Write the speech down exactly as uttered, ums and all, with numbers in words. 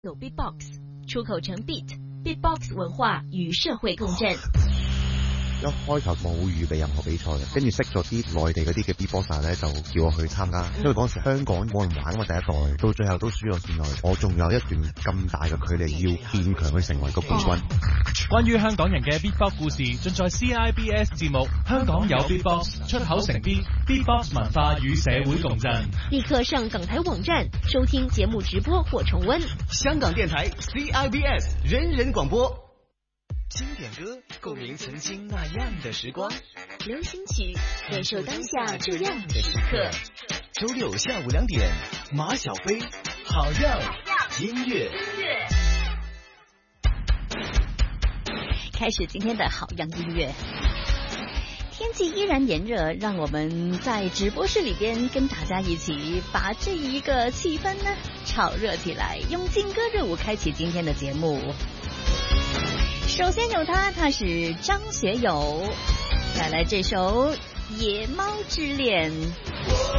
有 Beatbox 出口成 Beat，Beatbox 文化與社會共振。 一開頭冇預備任何比賽嘅，跟住識咗啲內地嗰啲嘅 beatboxer 咧，就叫我去參加。因為嗰時香港冇人玩嘛，第一代到最後都輸咗線內，我仲有一段咁大嘅距離要變強去成為個冠軍。 關於香港人嘅 beatbox 故事，盡在 C I B S 節目《香港有 beatbox》，出口成 beat beatbox 文化與社會共振。 立刻上港台網站收聽節目直播或重溫。 香港電台 C I B S 人人廣播。經典歌，共鳴曾經那樣的時光； 流行曲，感受當下這樣的時刻。 周六下午兩點，馬小飛，好樣音樂。 開始今天的好樣音樂。天氣依然炎熱，讓我們在直播室裏邊跟大家一起把這一個氣氛呢炒熱起來，用勁歌熱舞開啟今天的節目。首先有他，他是張學友，帶來這首《野貓之戀》。